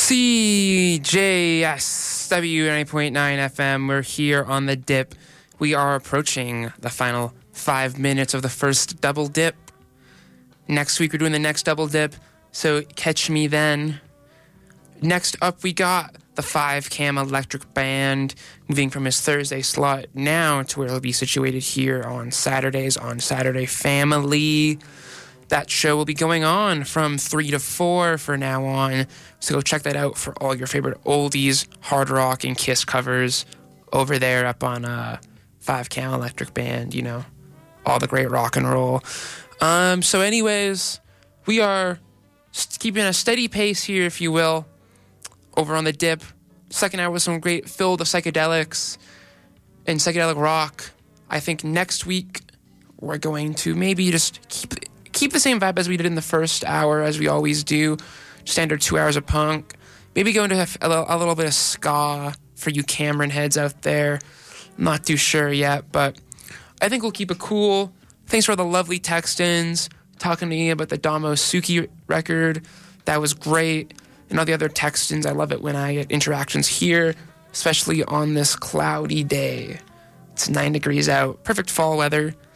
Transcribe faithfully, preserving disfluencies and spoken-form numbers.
C J S W ninety point nine F M. We're here on the dip. We are approaching the final five minutes of the first double dip. Next week, we're doing the next double dip, so catch me then. Next up, we got the five cam Electric Band, moving from his Thursday slot now to where he'll be situated here on Saturdays on Saturday Family. That show will be going on from three to four for now on, so go check that out for all your favorite oldies, hard rock, and Kiss covers over there up on uh, five cam Electric Band, you know, all the great rock and roll. Um, so anyways, we are keeping a steady pace here, if you will, over on the dip. Second hour with some great fill the psychedelics and psychedelic rock. I think next week we're going to maybe just keep keep the same vibe as we did in the first hour, as we always do. Standard two hours of punk. Maybe go into a, a, a little bit of ska for you Cameron heads out there. I'm not too sure yet, but I think we'll keep it cool. Thanks for all the lovely text-ins, talking to me about the Damo Suki record. That was great. And all the other text-ins. I love it when I get interactions here, especially on this cloudy day. It's nine degrees out. Perfect fall weather.